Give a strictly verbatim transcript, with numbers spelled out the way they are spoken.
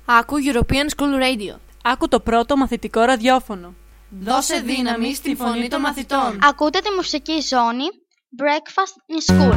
Άκου European School Radio. Άκου το πρώτο μαθητικό ραδιόφωνο. Δώσε δύναμη στη φωνή των μαθητών. Ακούτε τη μουσική ζώνη Breakfast in School.